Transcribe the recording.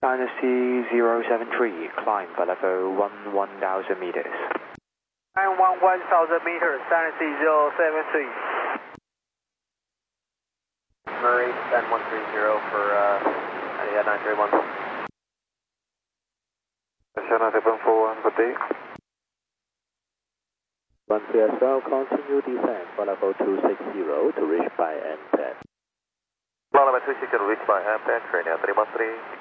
Dynasty 073, climb for level 1000 meters. Climb 1000 meters, Dynasty 073. Murray, N 130 for 931. Channel 741, good day. 13 as well, continue descent for level 260 to reach by N10. Level 260 reach by N10, train 313.